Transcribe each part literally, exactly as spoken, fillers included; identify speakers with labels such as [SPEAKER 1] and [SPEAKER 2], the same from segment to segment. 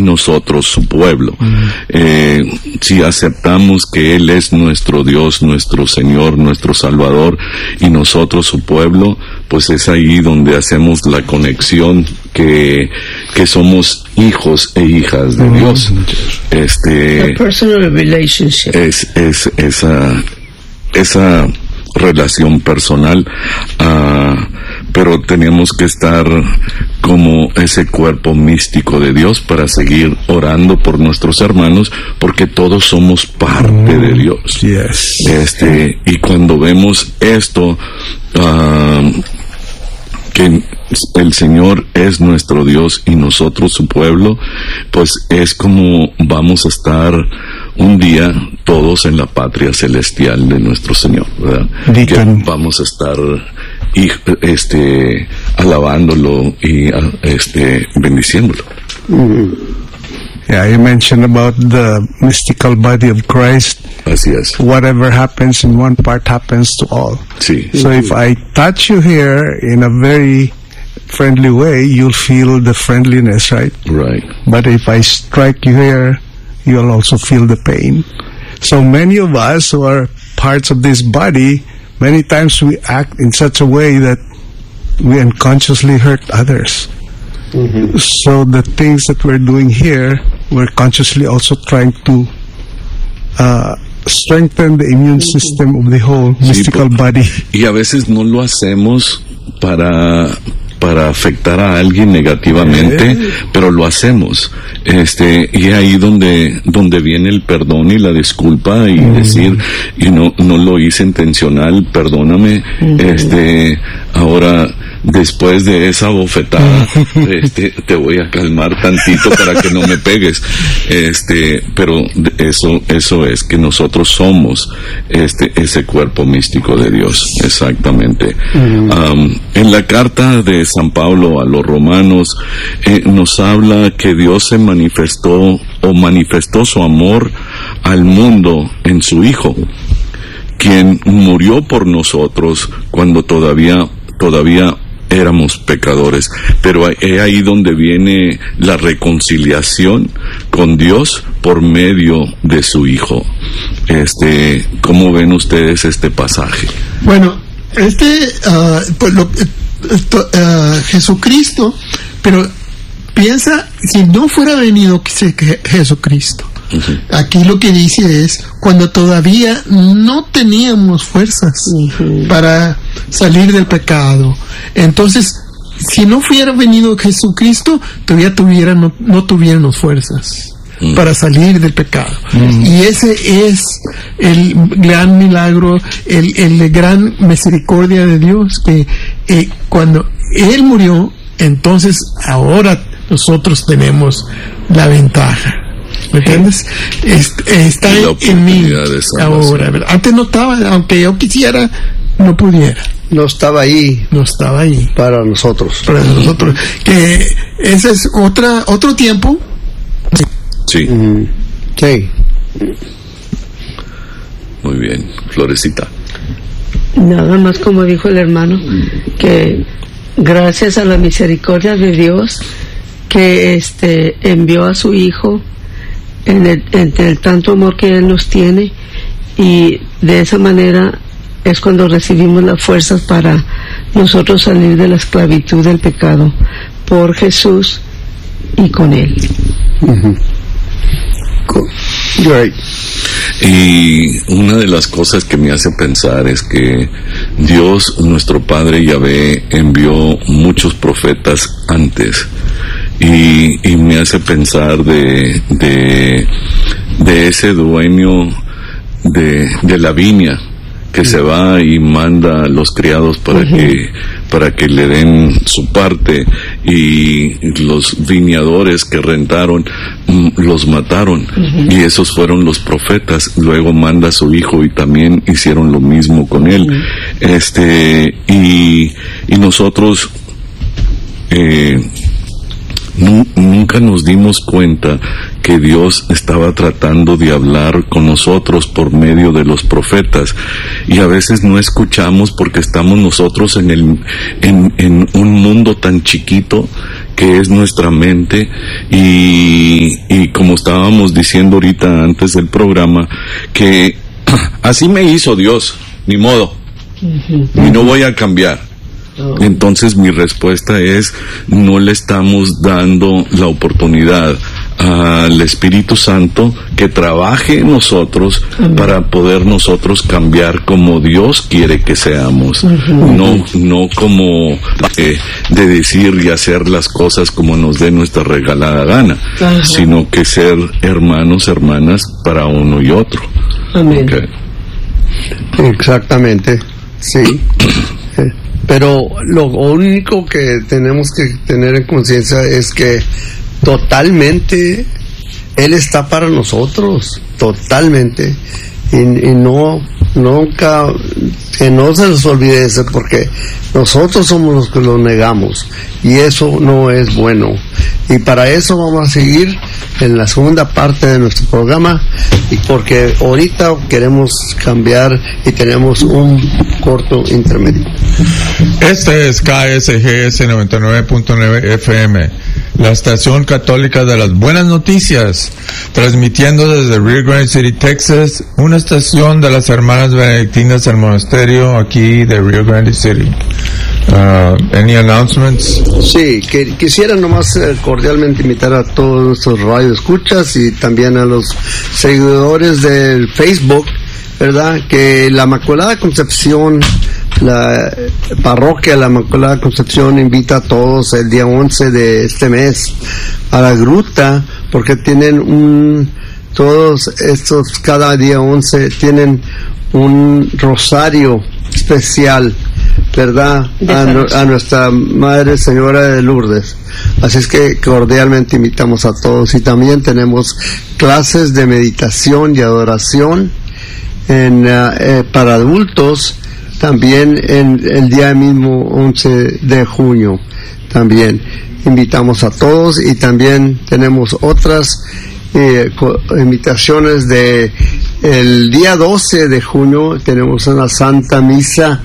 [SPEAKER 1] y nosotros su pueblo. Uh-huh. Eh, si aceptamos que Él es nuestro Dios, nuestro Señor, nuestro Salvador, y nosotros su pueblo, pues es ahí donde hacemos la conexión que, que somos hijos e hijas de Dios. Este,
[SPEAKER 2] a personal relationship.
[SPEAKER 1] Es, es esa, esa relación personal, uh, pero tenemos que estar como ese cuerpo místico de Dios para seguir orando por nuestros hermanos, porque todos somos parte mm, de Dios.
[SPEAKER 3] Yes.
[SPEAKER 1] Este, y cuando vemos esto, uh, que el Señor es nuestro Dios y nosotros su pueblo, pues es como vamos a estar un día todos en la patria celestial de nuestro Señor, ¿verdad? Que vamos a estar y, este alabándolo y este bendiciéndolo.
[SPEAKER 3] Mm. Yeah, you mentioned about the mystical body of Christ.
[SPEAKER 1] Así es.
[SPEAKER 3] Whatever happens in one part happens to all.
[SPEAKER 1] Sí.
[SPEAKER 3] So mm-hmm. if I touch you here in a very friendly way, you'll feel the friendliness, right?
[SPEAKER 1] Right.
[SPEAKER 3] But if I strike you here, you'll also feel the pain. So many of us who are parts of this body, many times we act in such a way that we unconsciously hurt others. Mm-hmm. So the things that we're doing here, we're consciously also trying to uh, strengthen the immune system of the whole sí, mystical por, body.
[SPEAKER 1] Y a veces no lo hacemos para para afectar a alguien negativamente, eh. pero lo hacemos. Este, y ahí donde donde viene el perdón y la disculpa y mm. decir, y no no lo hice intencional, perdóname. Mm. Este, ahora después de esa bofetada, este, te voy a calmar tantito para que no me pegues. Este, pero eso, eso es que nosotros somos este, ese cuerpo místico de Dios, exactamente. Uh-huh. Um, en la carta de San Pablo a los romanos, eh, nos habla que Dios se manifestó o manifestó su amor al mundo en su Hijo, quien murió por nosotros cuando todavía, todavía éramos pecadores, pero es ahí donde viene la reconciliación con Dios por medio de su Hijo. Este, ¿cómo ven ustedes este pasaje?
[SPEAKER 4] Bueno, este, uh, pues lo, esto, uh, Jesucristo, pero piensa, si no fuera venido Jesucristo, uh-huh. aquí lo que dice es, cuando todavía no teníamos fuerzas uh-huh. para salir del pecado, entonces, si no fuera venido Jesucristo, todavía tuviera, no, no tuviéramos fuerzas uh-huh. para salir del pecado. Uh-huh. Y ese es el gran milagro, el, el gran misericordia de Dios, que eh, cuando Él murió, entonces ahora nosotros tenemos la ventaja. ¿Me entiendes? Es, está en mí ahora. ¿Verdad? Antes no estaba, aunque yo quisiera, no pudiera.
[SPEAKER 5] No estaba ahí.
[SPEAKER 4] No estaba ahí.
[SPEAKER 5] Para nosotros.
[SPEAKER 4] Para nosotros. Que ese es otra otro tiempo.
[SPEAKER 1] Sí.
[SPEAKER 5] Mm, sí.
[SPEAKER 1] Muy bien, Florecita.
[SPEAKER 2] Nada más como dijo el hermano, que gracias a la misericordia de Dios que este envió a su Hijo en el, entre el tanto amor que Él nos tiene, y de esa manera es cuando recibimos las fuerzas para nosotros salir de la esclavitud del pecado por Jesús y con Él.
[SPEAKER 5] Uh-huh. Right.
[SPEAKER 1] Y una de las cosas que me hace pensar es que Dios, nuestro Padre Yahvé, envió muchos profetas antes, y, y me hace pensar de, de, de ese dueño de, de la viña que se va y manda a los criados para uh-huh. que para que le den su parte, y los viñadores que rentaron mm, los mataron, uh-huh. y esos fueron los profetas. Luego manda a su Hijo y también hicieron lo mismo con él. Uh-huh. Este y y nosotros eh, nu- nunca nos dimos cuenta que Dios estaba tratando de hablar con nosotros por medio de los profetas, y a veces no escuchamos porque estamos nosotros en el en, en un mundo tan chiquito que es nuestra mente, y, y como estábamos diciendo ahorita antes del programa, que así me hizo Dios, ni modo, uh-huh. y no voy a cambiar. Entonces mi respuesta es: no le estamos dando la oportunidad al Espíritu Santo que trabaje en nosotros. Amén. Para poder nosotros cambiar como Dios quiere que seamos, uh-huh. no no como eh, de decir y hacer las cosas como nos dé nuestra regalada gana, uh-huh. sino que ser hermanos, hermanas para uno y otro.
[SPEAKER 2] Amén.
[SPEAKER 5] Okay. Exactamente, sí. Pero lo único que tenemos que tener en conciencia es que totalmente Él está para nosotros, totalmente, y, y no, nunca, que no se les olvide eso, porque nosotros somos los que lo negamos, y eso no es bueno. Y para eso vamos a seguir en la segunda parte de nuestro programa, y porque ahorita queremos cambiar y tenemos un corto intermedio.
[SPEAKER 6] Este es K S G S noventa y nueve punto nueve F M, la estación católica de las buenas noticias, transmitiendo desde Rio Grande City, Texas, una estación de las hermanas benedictinas del monasterio aquí de Rio Grande City. Uh, any announcements?
[SPEAKER 5] Sí, que quisiera nomás eh, cordialmente invitar a todos nuestros radioescuchas y también a los seguidores del Facebook, ¿verdad? Que la Inmaculada Concepción, la parroquia La Inmaculada Concepción invita a todos el día once de este mes a la gruta, porque tienen un, todos estos, cada día once tienen un rosario especial, ¿verdad? A, a nuestra Madre Señora de Lourdes. Así es que cordialmente invitamos a todos, y también tenemos clases de meditación y adoración en, uh, eh, para adultos, también en el día mismo once de junio. También invitamos a todos, y también tenemos otras eh, invitaciones de el día doce de junio. Tenemos una Santa Misa,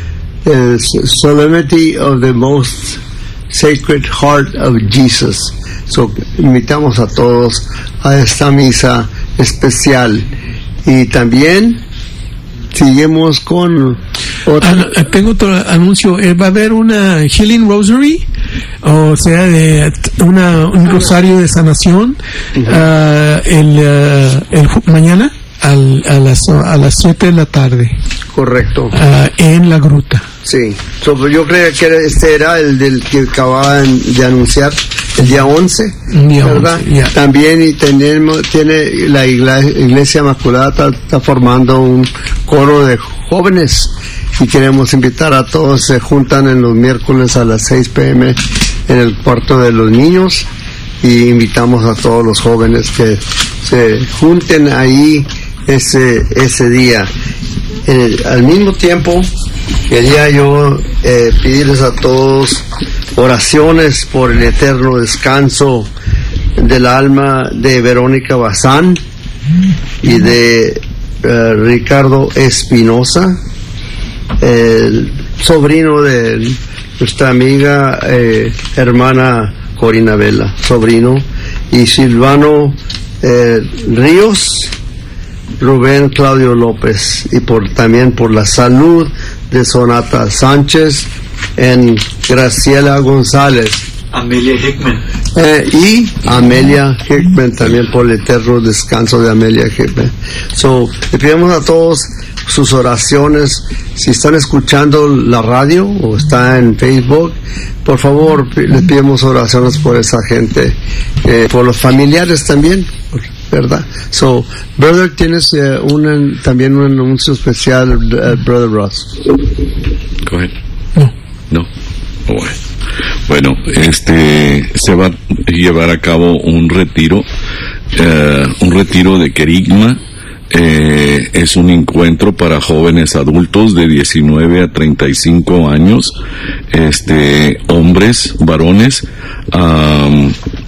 [SPEAKER 5] el Solemnity of the Most Sacred Heart of Jesus. So, invitamos a todos a esta misa especial. Y también seguimos con otro.
[SPEAKER 4] Ah, tengo otro anuncio. Eh, va a haber una Healing Rosary, o sea, de una, un rosario de sanación, uh-huh. uh, el, uh, el mañana al, a las a las siete de la tarde.
[SPEAKER 5] Correcto.
[SPEAKER 4] Uh, en la gruta.
[SPEAKER 5] Sí. So, yo creo que este era el del que acababan de anunciar, el día once, día ¿verdad? once, yeah. También y tenemos, tiene la iglesia, iglesia Inmaculada está, está formando un coro de jóvenes, y queremos invitar a todos. Se juntan en los miércoles a las seis p m en el cuarto de los niños, y invitamos a todos los jóvenes que se junten ahí ese ese día. Eh, al mismo tiempo quería yo eh, pedirles a todos oraciones por el eterno descanso del alma de Verónica Bazán y de eh, Ricardo Espinosa, el sobrino de nuestra amiga eh, hermana Corina Vela, sobrino, y Silvano eh, Ríos, Rubén Claudio López, y por también por la salud de Sonata Sánchez, en Graciela González,
[SPEAKER 7] Amelia Hickman,
[SPEAKER 5] eh, y Amelia Hickman, también por el eterno descanso de Amelia Hickman. So, le pedimos a todos sus oraciones. Si están escuchando la radio o está en Facebook, por favor, les pedimos oraciones por esa gente, eh, por los familiares también, ¿verdad? So, brother, tienes uh, un, también un anuncio especial, uh, brother Ross.
[SPEAKER 1] Go ahead. No. No. Oh, bueno. Bueno, este, se va a llevar a cabo un retiro, uh, un retiro de querigma. Eh, es un encuentro para jóvenes adultos de diecinueve a treinta y cinco años, este, hombres, varones, um,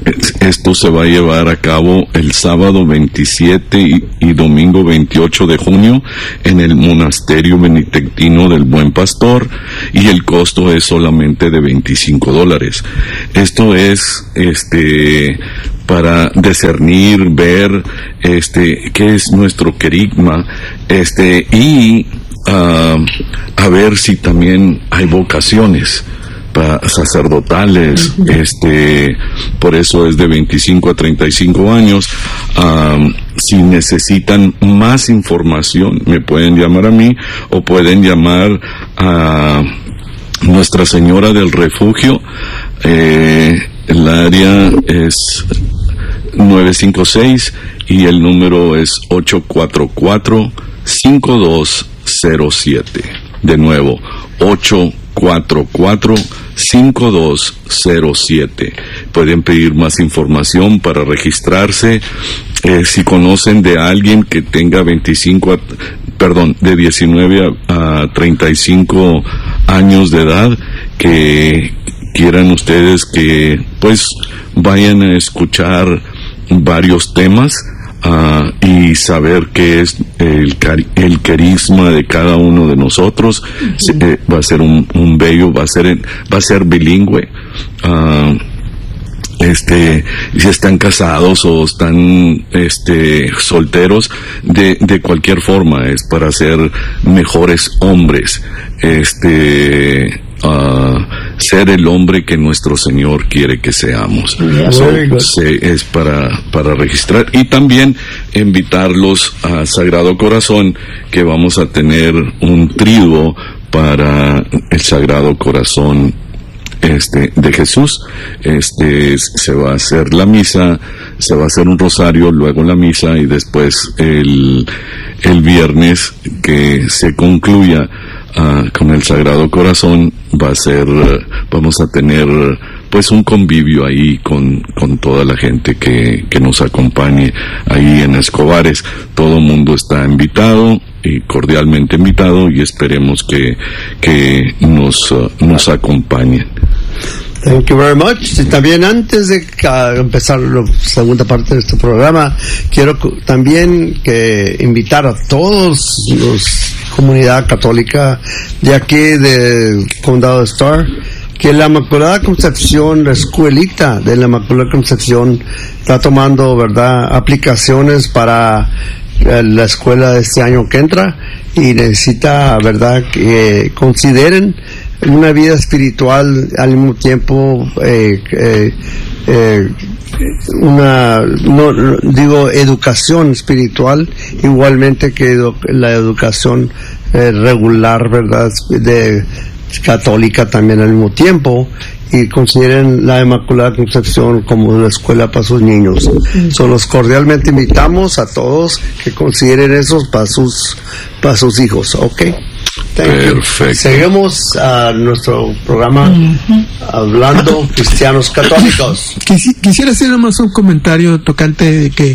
[SPEAKER 1] Esto se va a llevar a cabo el sábado veintisiete y, y domingo veintiocho de junio en el Monasterio Benedictino del Buen Pastor, y el costo es solamente de veinticinco dólares. Esto es este para discernir, ver este qué es nuestro querigma, este y uh, a ver si también hay vocaciones sacerdotales. Este por eso es de veinticinco a treinta y cinco años. Um, si necesitan más información, me pueden llamar a mí o pueden llamar a Nuestra Señora del Refugio. Eh, el área es nueve cinco seis y el número es ocho cuatro cuatro, cinco dos cero siete. De nuevo, ocho cuatro cuatro, cinco dos cero siete. Pueden pedir más información para registrarse. Eh, si conocen de alguien que tenga veinticinco, a, perdón, de diecinueve a, a treinta y cinco años de edad, que quieran ustedes que pues vayan a escuchar varios temas Uh, y saber qué es el, el carisma de cada uno de nosotros. Uh-huh. Se, eh, va a ser un, un bello, va a ser va a ser bilingüe. Uh, este si están casados o están este solteros, de de cualquier forma es para ser mejores hombres, este Uh, ser el hombre que nuestro Señor quiere que seamos.
[SPEAKER 4] Yeah,
[SPEAKER 1] so, se, es para para registrar, y también invitarlos a Sagrado Corazón, que vamos a tener un triduo para el Sagrado Corazón este de Jesús. Este se va a hacer la misa, se va a hacer un rosario, luego la misa, y después el el viernes que se concluya Uh, con el Sagrado Corazón va a ser, uh, vamos a tener uh, pues un convivio ahí con, con toda la gente que, que nos acompañe ahí en Escobares. Todo el mundo está invitado y cordialmente invitado, y esperemos que, que nos, uh, nos acompañen.
[SPEAKER 5] Thank you very much. Y también, antes de uh, empezar la segunda parte de este programa, quiero también que invitar a todos los comunidad católica de aquí del Condado de Star, que la Inmaculada Concepción, la escuelita de la Inmaculada Concepción, está tomando, verdad, aplicaciones para la escuela de este año que entra, y necesita, verdad, que consideren una vida espiritual al mismo tiempo, eh, eh, eh, una, no, no, digo, educación espiritual, igualmente que edu- la educación eh, regular, verdad, de católica también al mismo tiempo, y consideren la Inmaculada Concepción como una escuela para sus niños. Mm. So, los cordialmente invitamos a todos que consideren eso para sus para sus hijos, ¿ok?
[SPEAKER 1] Perfecto.
[SPEAKER 5] Seguimos a nuestro programa, uh-huh, hablando cristianos católicos.
[SPEAKER 4] Quisi- quisiera hacer más un comentario tocante de que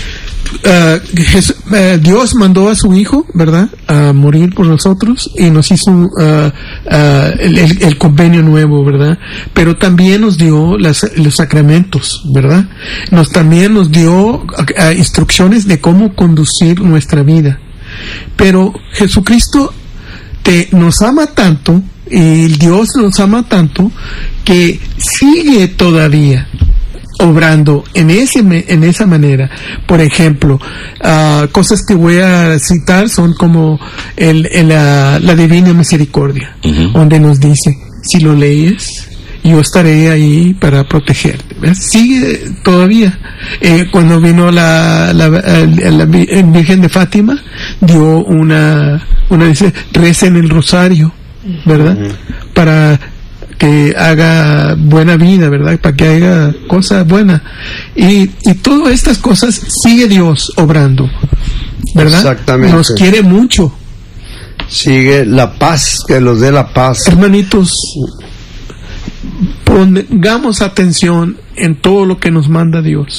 [SPEAKER 4] uh, Jesús, uh, Dios mandó a su Hijo, ¿verdad?, a morir por nosotros, y nos hizo uh, uh, el, el, el convenio nuevo, ¿verdad? Pero también nos dio las, los sacramentos, ¿verdad? Nos también nos dio uh, instrucciones de cómo conducir nuestra vida. Pero Jesucristo te, nos ama tanto, y Dios nos ama tanto, que sigue todavía obrando en ese en esa manera. Por ejemplo, uh, cosas que voy a citar son como el, el, la, la Divina Misericordia, uh-huh, donde nos dice: si lo lees, yo estaré ahí para protegerte. ¿Ves? Sigue todavía. Eh, cuando vino la, la, la, la Virgen de Fátima, dio una, una dice, recen el rosario, ¿verdad? Uh-huh. Para que haga buena vida, ¿verdad? Para que haga cosas buenas. Y, y todas estas cosas sigue Dios obrando, ¿verdad?
[SPEAKER 5] Exactamente.
[SPEAKER 4] Nos quiere mucho.
[SPEAKER 5] Sigue la paz, que los dé la paz.
[SPEAKER 4] Hermanitos, pongamos atención en todo lo que nos manda Dios,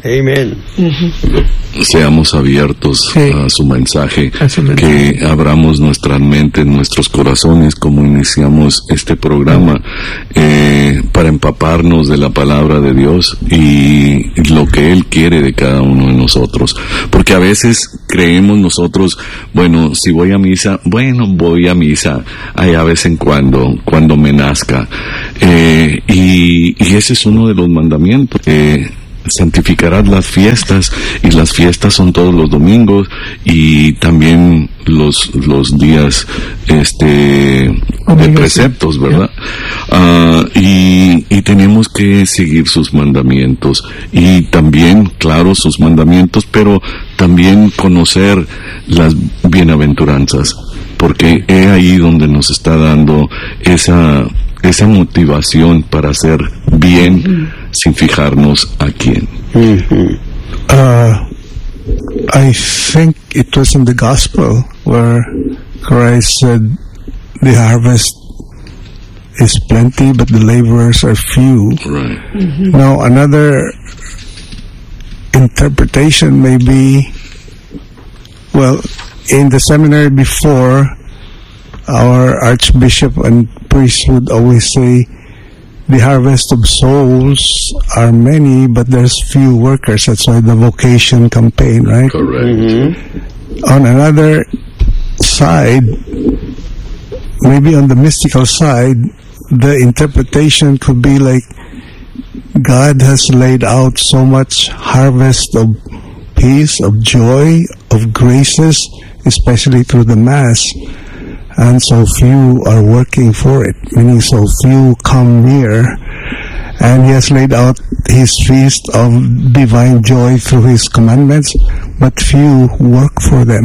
[SPEAKER 5] Amén.
[SPEAKER 2] Uh-huh.
[SPEAKER 1] Seamos abiertos
[SPEAKER 4] Sí.
[SPEAKER 1] a su mensaje,
[SPEAKER 4] A su mensaje.
[SPEAKER 1] que abramos nuestras mentes, nuestros corazones, como iniciamos este programa, eh, para empaparnos de la palabra de Dios y lo que Él quiere de cada uno de nosotros. Porque a veces creemos nosotros, bueno, si voy a misa, bueno, voy a misa allá vez en cuando, cuando me nazca. Eh, y, y ese es uno de los mandamientos. Eh, santificarás las fiestas, y las fiestas son todos los domingos y también los los días este de preceptos, ¿verdad? Uh, y, y tenemos que seguir sus mandamientos y también, claro, sus mandamientos, pero también conocer las bienaventuranzas, porque es ahí donde nos está dando esa esa motivación para hacer bien, mm-hmm. sin fijarnos a quién.
[SPEAKER 3] Mm-hmm. Uh, I think it was in the gospel where Christ said, the harvest is plenty, but the laborers are few.
[SPEAKER 1] Right.
[SPEAKER 3] Mm-hmm. Now, another interpretation may be, well, in the seminary before, our archbishop and priest would always say, the harvest of souls are many, but there's few workers. That's why the vocation campaign, right?
[SPEAKER 1] Correct.
[SPEAKER 3] Mm-hmm. On another side, maybe on the mystical side, the interpretation could be like, God has laid out so much harvest of peace, of joy, of graces, especially through the Mass, and so few are working for it, meaning so few come near, and He has laid out His feast of divine joy through His commandments, but few work for them.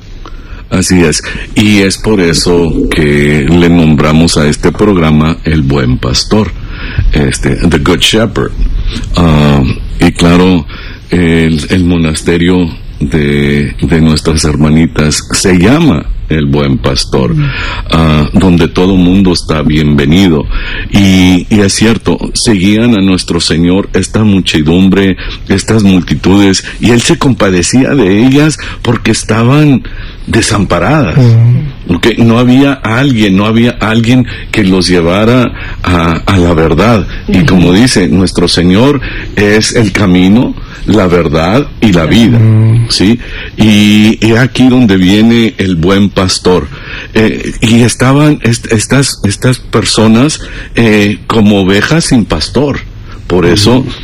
[SPEAKER 1] Así es, y es por eso que le nombramos a este programa El Buen Pastor, este, The Good Shepherd. Uh, y claro, el, el monasterio de, de nuestras hermanitas se llama El Buen Pastor, uh, donde todo mundo está bienvenido. Y, y es cierto, seguían a nuestro Señor esta muchedumbre, estas multitudes, y Él se compadecía de ellas porque estaban desamparadas. Uh-huh. Okay, no había alguien, no había alguien que los llevara a, a la verdad. Uh-huh. Y como dice, nuestro Señor es el camino, la verdad y la vida, uh-huh. ¿sí? Y, y aquí donde viene el buen pastor. Eh, y estaban est- estas, estas personas eh, como ovejas sin pastor. Por eso... Uh-huh.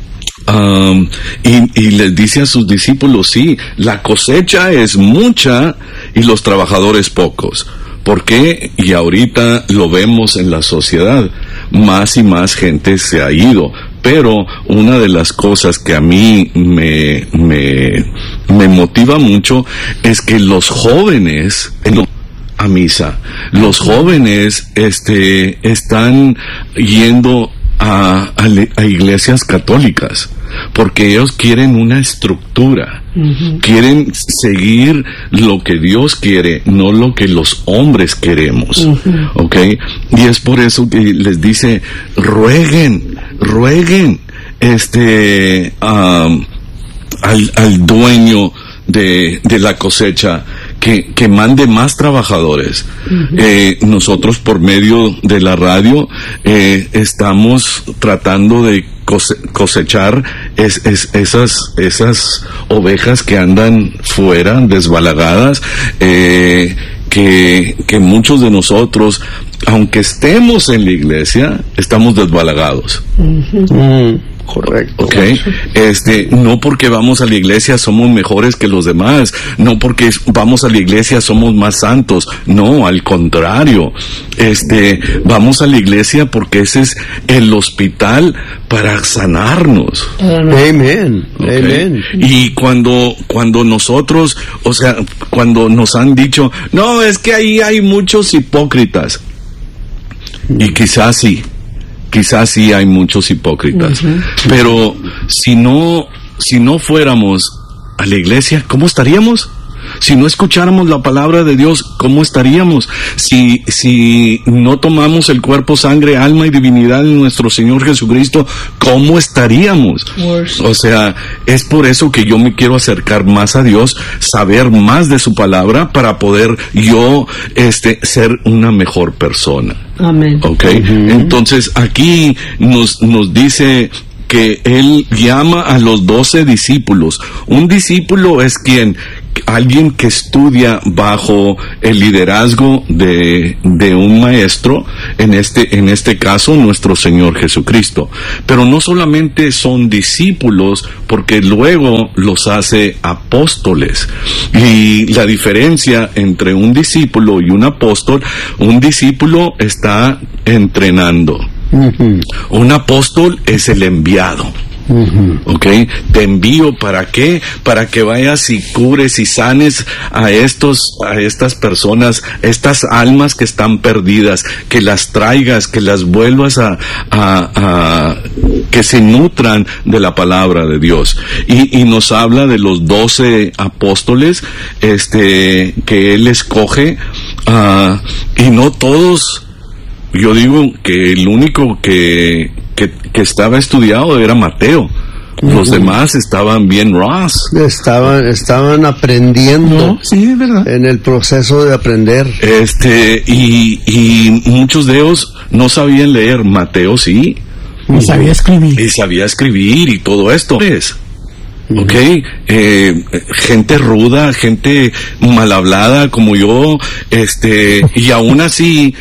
[SPEAKER 1] Um, y, y les dice a sus discípulos, sí, la cosecha es mucha y los trabajadores pocos. ¿Por qué? Y ahorita lo vemos en la sociedad, más y más gente se ha ido. Pero una de las cosas que a mí me, me, me motiva mucho es que los jóvenes en a misa, los jóvenes este, están yendo a, a, a iglesias católicas, porque ellos quieren una estructura, uh-huh. quieren seguir lo que Dios quiere, no lo que los hombres queremos, uh-huh. ¿ok? Y es por eso que les dice, rueguen, rueguen, este, um, al, al dueño de, de la cosecha, que, que mande más trabajadores. Uh-huh. Eh, nosotros por medio de la radio eh, estamos tratando de cose- cosechar es, es, esas, esas ovejas que andan fuera, desbalagadas, eh, que, que muchos de nosotros, aunque estemos en la iglesia, estamos desbalagados.
[SPEAKER 5] Uh-huh. Uh-huh. Correcto.
[SPEAKER 1] Okay. Este, no porque vamos a la iglesia somos mejores que los demás, no porque vamos a la iglesia somos más santos, no, al contrario. Este, vamos a la iglesia porque ese es el hospital para sanarnos.
[SPEAKER 5] Amén.
[SPEAKER 1] Okay.
[SPEAKER 5] Amén.
[SPEAKER 1] Y cuando cuando nosotros, o sea, cuando nos han dicho, "No, es que ahí hay muchos hipócritas." Y quizás sí. Quizás sí hay muchos hipócritas, uh-huh. pero si no, si no fuéramos a la iglesia, ¿cómo estaríamos? Si no escucháramos la palabra de Dios, ¿cómo estaríamos? Si, si no tomamos el cuerpo, sangre, alma y divinidad de nuestro Señor Jesucristo, ¿cómo estaríamos?
[SPEAKER 2] Worse.
[SPEAKER 1] O sea, es por eso que yo me quiero acercar más a Dios, saber más de su palabra para poder yo, este, ser una mejor persona.
[SPEAKER 2] Amén.
[SPEAKER 1] ¿Ok? Uh-huh. Entonces, aquí nos, nos dice que Él llama a los doce discípulos. Un discípulo es quien, alguien que estudia bajo el liderazgo de, de un maestro, en este, en este caso nuestro Señor Jesucristo. Pero no solamente son discípulos, porque luego los hace apóstoles. Y la diferencia entre un discípulo y un apóstol, un discípulo está entrenando. Uh-huh. Un apóstol es el enviado. Uh-huh. ¿Ok? Te envío para qué? Para que vayas y cures y sanes a estos, a estas personas, estas almas que están perdidas, que las traigas, que las vuelvas a, a, a que se nutran de la palabra de Dios. Y, y nos habla de los doce apóstoles, este, que Él escoge, uh, y no todos. Yo digo que el único que, que, que estaba estudiado era Mateo. Los uh-huh. demás estaban bien Ross.
[SPEAKER 5] Estaban, estaban aprendiendo.
[SPEAKER 4] No, sí, es verdad.
[SPEAKER 5] En el proceso de aprender.
[SPEAKER 1] Este, y, y muchos de ellos no sabían leer. Mateo sí.
[SPEAKER 4] Y sabía escribir.
[SPEAKER 1] Y sabía escribir y todo esto. Es. Ok, eh, gente ruda, gente mal hablada como yo, este, y aún así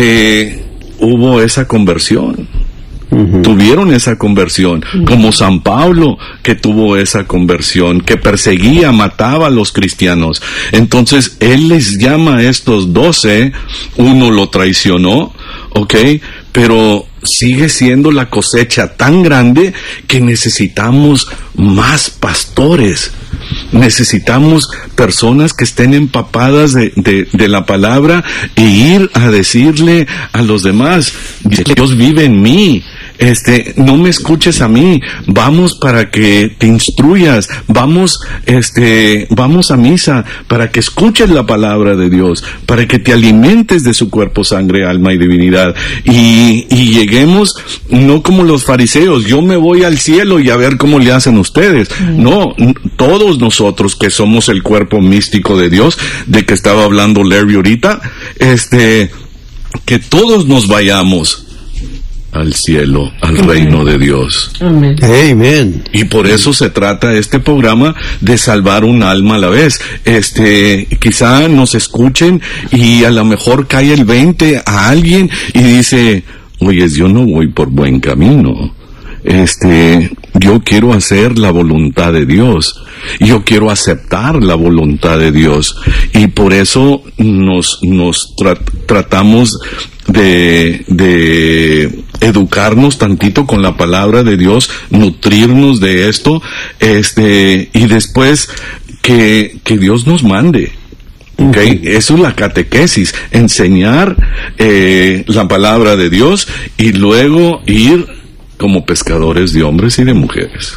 [SPEAKER 1] eh, hubo esa conversión. Uh-huh. Tuvieron esa conversión, uh-huh. como San Pablo, que tuvo esa conversión, que perseguía, mataba a los cristianos. Entonces él les llama a estos doce, uno lo traicionó, ok, pero sigue siendo la cosecha tan grande que necesitamos más pastores. Necesitamos personas que estén empapadas de, de, de la palabra e ir a decirle a los demás, Dios vive en mí. Este, no me escuches a mí, vamos para que te instruyas, vamos, este, vamos a misa para que escuches la palabra de Dios, para que te alimentes de su cuerpo, sangre, alma y divinidad, y, y lleguemos, no como los fariseos, yo me voy al cielo y a ver cómo le hacen ustedes. No, todos nosotros que somos el cuerpo místico de Dios, de que estaba hablando Larry ahorita, este, que todos nos vayamos al cielo, al Amén. Reino de Dios.
[SPEAKER 2] Amén.
[SPEAKER 5] Amén.
[SPEAKER 1] Y por eso se trata este programa, de salvar un alma a la vez. Este, quizá nos escuchen y a lo mejor cae el veinte a alguien y dice, oye, yo no voy por buen camino. Este, yo quiero hacer la voluntad de Dios. Yo quiero aceptar la voluntad de Dios. Y por eso nos, nos tra- tratamos de, de educarnos tantito con la palabra de Dios, nutrirnos de esto, este, y después que, que Dios nos mande. Okay, eso es la catequesis, enseñar eh, la palabra de Dios y luego ir como pescadores de hombres y de mujeres.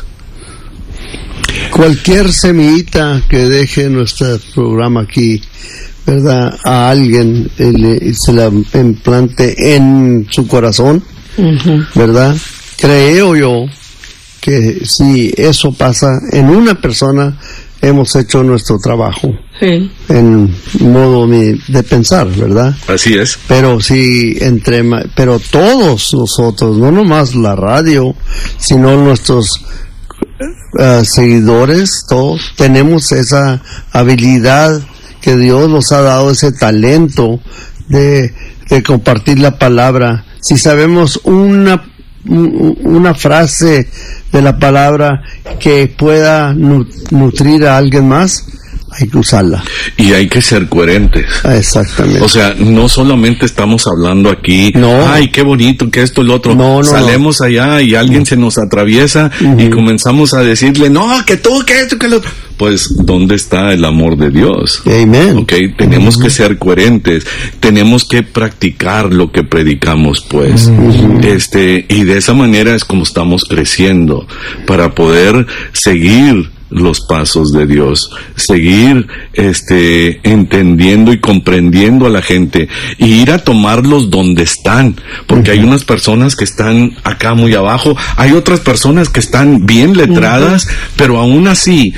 [SPEAKER 5] Cualquier semillita que deje nuestro programa aquí, ¿verdad? A alguien eh, le, se la implante en su corazón, uh-huh. ¿verdad? Creo yo que si eso pasa en una persona, hemos hecho nuestro trabajo.
[SPEAKER 2] Sí.
[SPEAKER 5] En modo de pensar, ¿verdad?
[SPEAKER 1] Así es.
[SPEAKER 5] Pero si entre, pero todos nosotros, no nomás la radio, sino nuestros uh, seguidores, todos tenemos esa habilidad que Dios nos ha dado, ese talento de, de compartir la palabra. Si sabemos una una frase de la palabra que pueda nutrir a alguien más, hay que usarla.
[SPEAKER 1] Y hay que ser coherentes.
[SPEAKER 5] Exactamente.
[SPEAKER 1] O sea, no solamente estamos hablando aquí,
[SPEAKER 5] no.
[SPEAKER 1] ay, qué bonito, que esto y lo otro.
[SPEAKER 5] No, no,
[SPEAKER 1] Salemos
[SPEAKER 5] no.
[SPEAKER 1] allá y alguien no. se nos atraviesa uh-huh. y comenzamos a decirle, no, que tú, que esto, que lo otro. pues ¿dónde está el amor de Dios?
[SPEAKER 5] Amen.
[SPEAKER 1] Okay, tenemos que ser coherentes, tenemos que practicar lo que predicamos, pues. Uh-huh. Este, y de esa manera es como estamos creciendo, para poder seguir los pasos de Dios, seguir este entendiendo y comprendiendo a la gente y ir a tomarlos donde están, porque uh-huh. hay unas personas que están acá muy abajo, hay otras personas que están bien letradas, uh-huh. pero aún así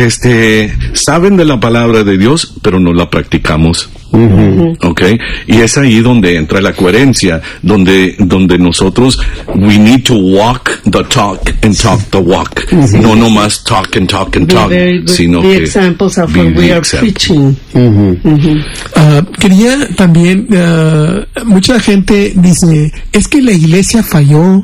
[SPEAKER 1] este saben de la palabra de Dios, pero no la practicamos. Uh-huh. Okay, y es ahí donde entra la coherencia, donde donde nosotros we need to walk the talk and talk the walk, uh-huh. no nomás talk and talk and talk, sino
[SPEAKER 2] the
[SPEAKER 1] que
[SPEAKER 2] examples of what we are preaching.
[SPEAKER 4] Uh-huh. Uh-huh. Uh, quería también uh, mucha gente dice, es que la iglesia falló,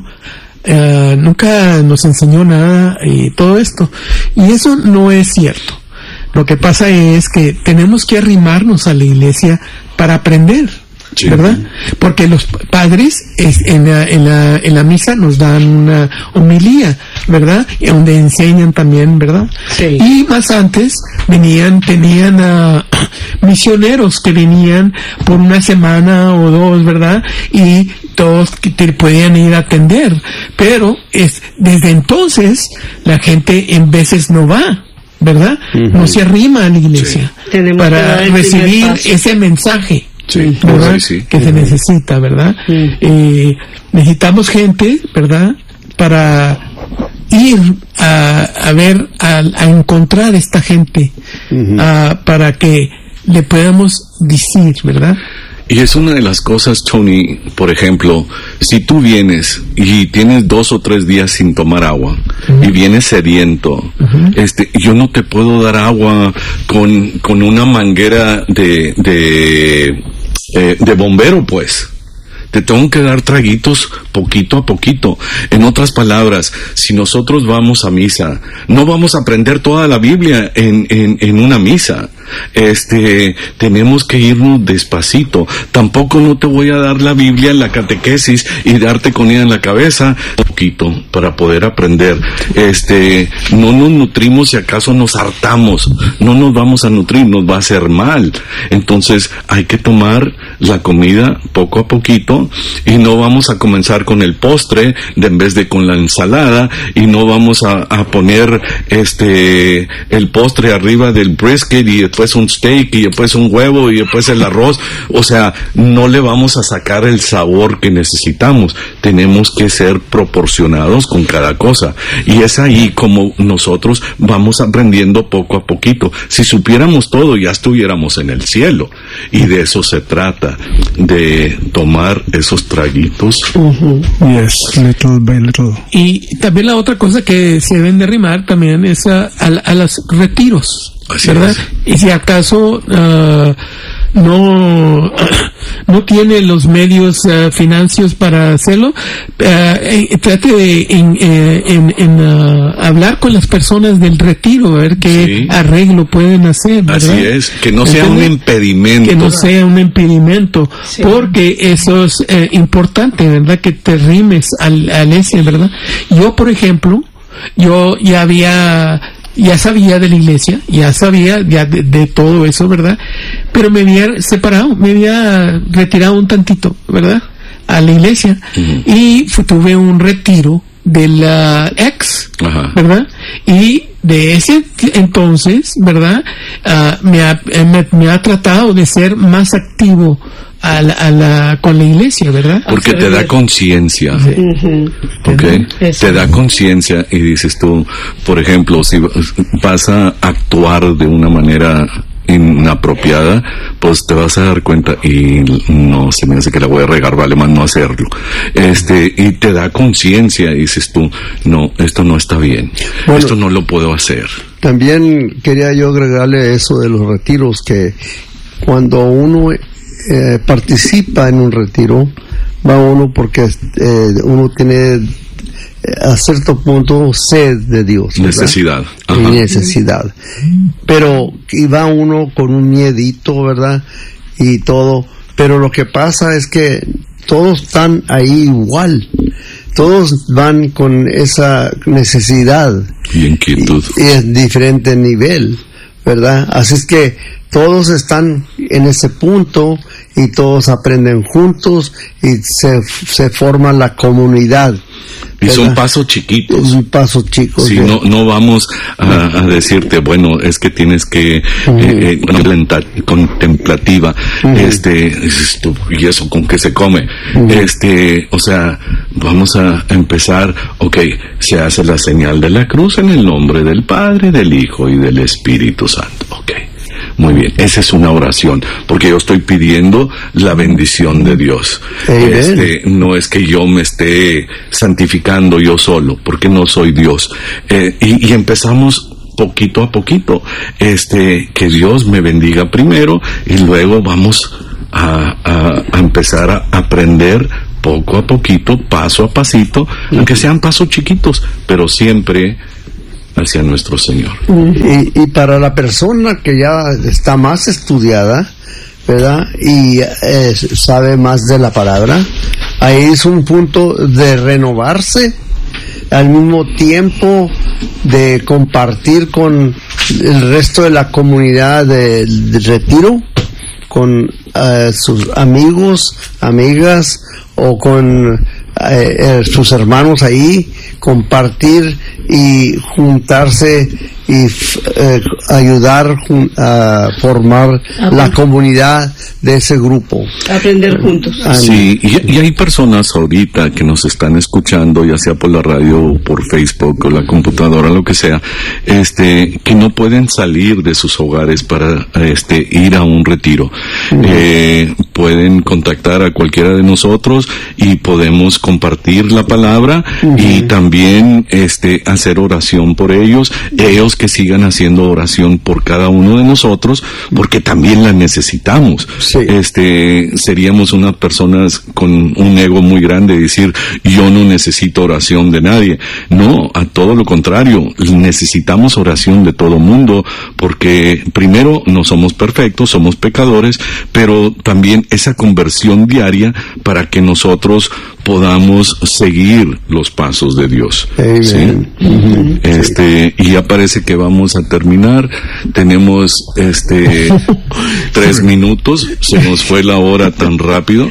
[SPEAKER 4] uh, nunca nos enseñó nada y todo esto, y eso no es cierto. Lo que pasa es que tenemos que arrimarnos a la iglesia para aprender, sí. ¿verdad? Porque los padres es, en, la, en, la, en la misa nos dan una homilía, ¿verdad? Y donde enseñan también, ¿verdad? Sí. Y más antes venían, tenían uh, misioneros que venían por una semana o dos, ¿verdad? Y todos te podían ir a atender, pero es desde entonces la gente en veces no va, ¿verdad? Uh-huh. No se arrima a la iglesia sí. para recibir ese mensaje, sí. ¿verdad? Sí, sí. que uh-huh. se necesita, ¿verdad? Uh-huh. Eh, necesitamos gente, ¿verdad? Para ir a, a ver, a, a encontrar esta gente, uh-huh. a, para que le podamos decir, ¿verdad?
[SPEAKER 1] Y es una de las cosas, Tony, por ejemplo, si tú vienes y tienes dos o tres días sin tomar agua, uh-huh. y vienes sediento, uh-huh. este, yo no te puedo dar agua con, con una manguera de, de, eh, de bombero, pues. Te tengo que dar traguitos poquito a poquito. En otras palabras, si nosotros vamos a misa, no vamos a aprender toda la Biblia en, en, en una misa. Este, tenemos que irnos despacito. Tampoco no te voy a dar la Biblia en la catequesis y darte con ella en la cabeza poquito para poder aprender. Este, no nos nutrimos si acaso nos hartamos. No nos vamos a nutrir, nos va a hacer mal. Entonces hay que tomar la comida poco a poquito y no vamos a comenzar con el postre de en vez de con la ensalada, y no vamos a, a poner este el postre arriba del brisket y después un steak y después un huevo y después el arroz. O sea, no le vamos a sacar el sabor que necesitamos. Tenemos que ser proporcionados con cada cosa, y es ahí como nosotros vamos aprendiendo poco a poquito. Si supiéramos todo, ya estuviéramos en el cielo, y de eso se trata, de tomar esos traguitos.
[SPEAKER 3] Uh-huh. Yes, little by little.
[SPEAKER 4] Y también la otra cosa que se deben de arrimar también es a, a, a los retiros. Así ¿verdad? Es. Y si acaso uh, no no tiene los medios uh, financieros para hacerlo, uh, eh, trate de en, eh, en, en uh, hablar con las personas del retiro, a ver qué sí. arreglo pueden hacer, ¿verdad?
[SPEAKER 1] Así es, que no sea un impedimento.
[SPEAKER 4] Que no sea un impedimento, sí. porque eso es eh, importante, ¿verdad? Que te rimes al, al ese, ¿verdad? Yo, por ejemplo, yo ya había... ya sabía de la iglesia, ya sabía ya de, de todo eso, ¿verdad? Pero me había separado, me había retirado un tantito, ¿verdad? A la iglesia. Uh-huh. Y fue, tuve un retiro de la ex, uh-huh. ¿verdad? Y de ese entonces, ¿verdad? Uh, me, ha, me, me ha tratado de ser más activo a la, a la, con la iglesia, ¿verdad?
[SPEAKER 1] Porque te da conciencia, sí. uh-huh. ¿okay? Te da conciencia y dices tú, por ejemplo, si vas a actuar de una manera inapropiada, pues te vas a dar cuenta y no, se me hace que la voy a regar, vale más no hacerlo. Este, y te da conciencia y dices tú, no, esto no está bien, bueno, esto no lo puedo hacer.
[SPEAKER 5] También quería yo agregarle eso de los retiros, que cuando uno Eh, participa en un retiro, va uno porque eh, uno tiene eh, a cierto punto sed de Dios, ¿verdad?
[SPEAKER 1] Necesidad.
[SPEAKER 5] Ajá. Necesidad. Pero y va uno con un miedito, ¿verdad? Y todo. Pero lo que pasa es que todos están ahí igual. todos van con esa necesidad
[SPEAKER 1] y inquietud
[SPEAKER 5] y, y en diferente nivel, ¿verdad? Así es que todos están en ese punto y todos aprenden juntos y se, se forma la comunidad.
[SPEAKER 1] Y son pasos chiquitos.
[SPEAKER 5] Un pasos chicos.
[SPEAKER 1] Sí, no, no vamos a, a decirte, bueno, es que tienes que, uh-huh. eh, eh, contemplativa, uh-huh. este, esto, y eso con qué se come. Uh-huh. Este, o sea, vamos a empezar, ok, se hace la señal de la cruz en el nombre del Padre, del Hijo y del Espíritu Santo. Ok. Muy bien, esa es una oración, porque yo estoy pidiendo la bendición de Dios. Este, no es que yo me esté santificando yo solo, porque no soy Dios. Eh, y, y empezamos poquito a poquito. Este, que Dios me bendiga primero y luego vamos a, a, a empezar a aprender poco a poquito, paso a pasito, aunque sean pasos chiquitos, pero siempre hacia nuestro Señor.
[SPEAKER 5] Y, y para la persona que ya está más estudiada, ¿verdad? Y eh, sabe más de la palabra, ahí es un punto de renovarse, al mismo tiempo de compartir con el resto de la comunidad de, de retiro, con uh, sus amigos, amigas, o con eh, eh, sus hermanos ahí, compartir y juntarse y eh, ayudar a formar Aprender. la comunidad de ese grupo.
[SPEAKER 2] Aprender juntos.
[SPEAKER 1] Sí, y, y hay personas ahorita que nos están escuchando, ya sea por la radio o por Facebook o la computadora, lo que sea, este, que no pueden salir de sus hogares para este ir a un retiro. Uh-huh. Eh, pueden contactar a cualquiera de nosotros y podemos compartir la palabra uh-huh. y también este hacer oración por ellos, ellos que sigan haciendo oración por cada uno de nosotros, porque también la necesitamos.
[SPEAKER 5] Sí.
[SPEAKER 1] Este, seríamos unas personas con un ego muy grande, decir, yo no necesito oración de nadie. No, a todo lo contrario, necesitamos oración de todo mundo, porque primero no somos perfectos, somos pecadores, pero también esa conversión diaria para que nosotros podamos seguir los pasos de Dios. ¿Sí? Uh-huh. Este, y ya parece que vamos a terminar. Tenemos este tres minutos. Se nos fue la hora tan rápido.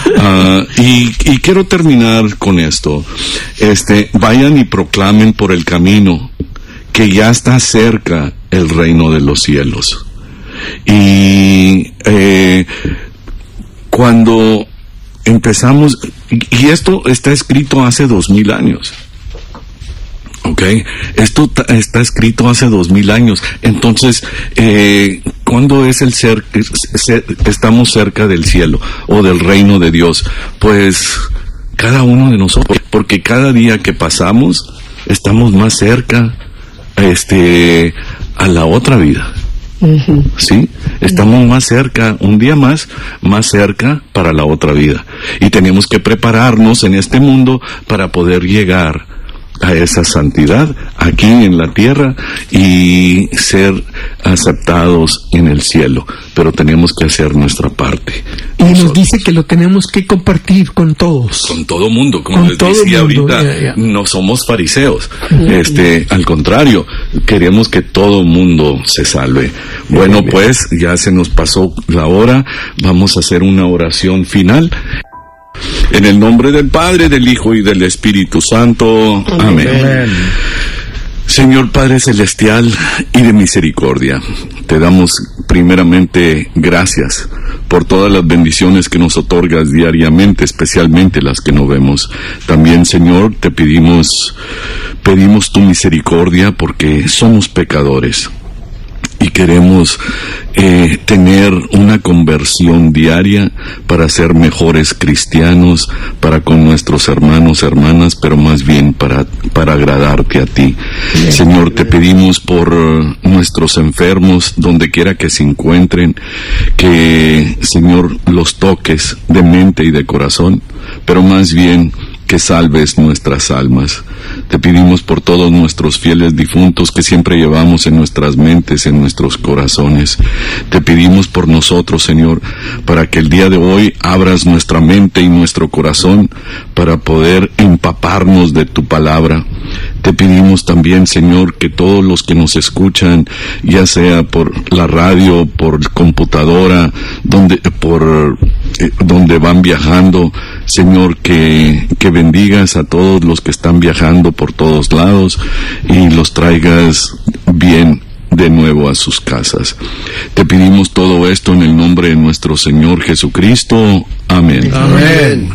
[SPEAKER 1] Uh, y, y quiero terminar con esto. Este, vayan y proclamen por el camino que ya está cerca el reino de los cielos. Y eh, cuando empezamos, y esto está escrito hace dos mil años, ¿ok? Esto t- está escrito hace dos mil años. Entonces, eh, ¿cuándo es el ser, ser, estamos cerca del cielo o del reino de Dios? Pues cada uno de nosotros, porque cada día que pasamos estamos más cerca, este, a la otra vida. Uh-huh. Sí, estamos más cerca, un día más, más cerca para la otra vida. Y tenemos que prepararnos en este mundo para poder llegar a esa santidad aquí en la tierra y ser aceptados en el cielo. Pero tenemos que hacer nuestra parte.
[SPEAKER 4] Y nosotros. Nos dice que lo tenemos que compartir con todos.
[SPEAKER 1] Con todo mundo, como
[SPEAKER 4] con
[SPEAKER 1] les decía
[SPEAKER 4] mundo.
[SPEAKER 1] ahorita, yeah, yeah. No somos fariseos. Este, al contrario, queremos que todo mundo se salve. Bueno, pues ya se nos pasó la hora. Vamos a hacer una oración final. En el nombre del Padre, del Hijo y del Espíritu Santo. Amén. Amén. Señor Padre Celestial y de misericordia, te damos primeramente gracias por todas las bendiciones que nos otorgas diariamente, especialmente las que no vemos. También, Señor, te pedimos, pedimos tu misericordia porque somos pecadores. Y queremos eh, tener una conversión diaria para ser mejores cristianos, para con nuestros hermanos, hermanas, pero más bien para, para agradarte a ti. Bien. Señor, te pedimos por uh, nuestros enfermos, donde quiera que se encuentren, que, Señor, los toques de mente y de corazón, pero más bien que salves nuestras almas. Te Te pedimos por todos nuestros fieles difuntos que siempre llevamos en nuestras mentes, en nuestros corazones. Te pedimos por nosotros, Señor, para que el día de hoy abras nuestra mente y nuestro corazón para poder empaparnos de tu palabra. Te pedimos también, Señor, que todos los que nos escuchan, ya sea por la radio, por computadora, donde, por, eh, donde van viajando, Señor, que, que bendigas a todos los que están viajando por todos lados y los traigas bien de nuevo a sus casas. Te pedimos todo esto en el nombre de nuestro Señor Jesucristo. Amén.
[SPEAKER 4] Amén.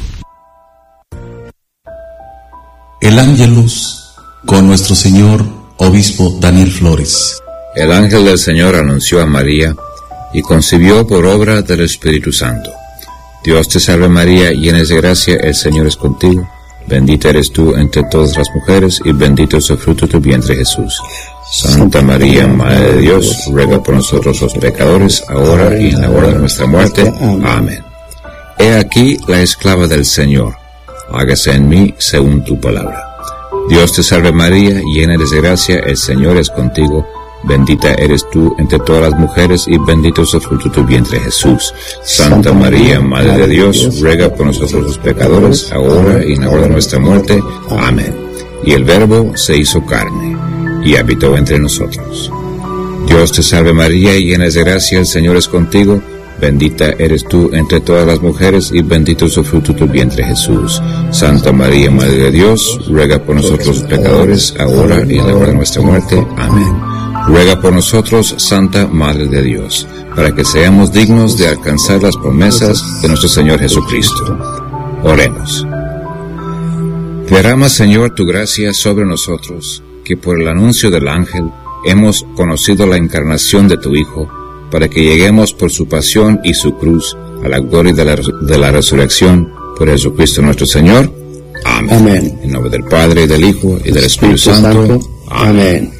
[SPEAKER 7] El Ángelus con nuestro señor obispo Daniel Flores.
[SPEAKER 8] El ángel del Señor anunció a María y concibió por obra del Espíritu Santo. Dios te salve María, llena de gracia, el Señor es contigo. Bendita eres tú entre todas las mujeres y bendito es el fruto de tu vientre Jesús. Santa María, Madre de Dios, ruega por nosotros los pecadores, ahora y en la hora de nuestra muerte. Amén. He aquí la esclava del Señor. Hágase en mí según tu palabra. Dios te salve María, llena eres de gracia, el Señor es contigo. Bendita eres tú entre todas las mujeres y bendito es el fruto de tu vientre Jesús. Santa María, Madre de Dios, ruega por nosotros los pecadores, ahora y en la hora de nuestra muerte. Amén. Y el Verbo se hizo carne y habitó entre nosotros. Dios te salve María, llena de gracia, el Señor es contigo. Bendita eres tú entre todas las mujeres y bendito es el fruto de tu vientre Jesús. Santa María, Madre de Dios, ruega por nosotros los pecadores, ahora y en la hora de nuestra muerte. Amén. Ruega por nosotros, Santa Madre de Dios, para que seamos dignos de alcanzar las promesas de nuestro Señor Jesucristo. Oremos. Derrama, Señor, tu gracia sobre nosotros, que por el anuncio del ángel hemos conocido la encarnación de tu Hijo, para que lleguemos por su pasión y su cruz a la gloria de la, de la resurrección por Jesucristo nuestro Señor. Amén. Amén. En nombre del Padre, y del Hijo, y del Espíritu, Espíritu Santo. Santo. Amén. Amén.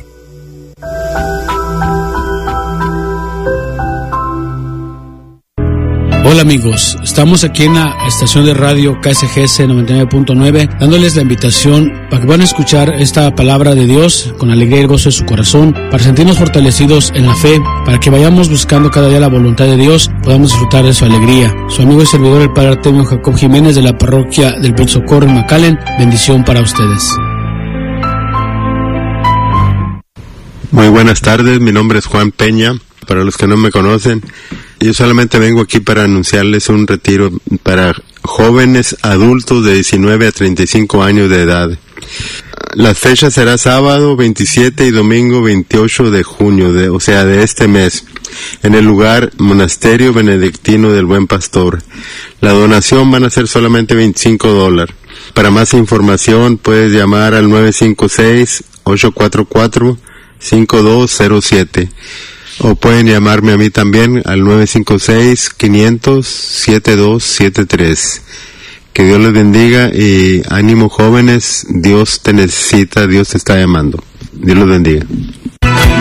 [SPEAKER 9] Hola amigos, estamos aquí en la estación de radio K S G S noventa y nueve punto nueve dándoles la invitación para que puedan escuchar esta palabra de Dios con alegría y el gozo de su corazón, para sentirnos fortalecidos en la fe, para que vayamos buscando cada día la voluntad de Dios, podamos disfrutar de su alegría. Su amigo y servidor el Padre Artemio Jacob Jiménez de la parroquia del Buen Socorro en McAllen, bendición para ustedes.
[SPEAKER 10] Muy buenas tardes, mi nombre es Juan Peña. Para los que no me conocen, yo solamente vengo aquí para anunciarles un retiro para jóvenes adultos de diecinueve a treinta y cinco años de edad. Las fechas será sábado veintisiete y domingo veintiocho de junio, de, o sea, de este mes, en el lugar Monasterio Benedictino del Buen Pastor. La donación van a ser solamente veinticinco dólares. Para más información puedes llamar al nueve cinco seis, ocho cuatro cuatro, cinco dos cero siete. O pueden llamarme a mí también al nueve cinco seis, quinientos, setenta y dos setenta y tres. Que Dios les bendiga y ánimo jóvenes, Dios te necesita, Dios te está llamando. Dios los bendiga.